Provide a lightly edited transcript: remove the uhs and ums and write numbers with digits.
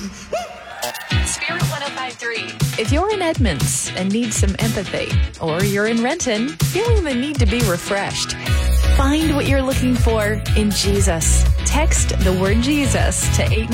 Spirit 105.3. If you're in Edmonds and need some empathy, or you're in Renton feeling the need to be refreshed, find what you're looking for in Jesus. Text the word Jesus to 8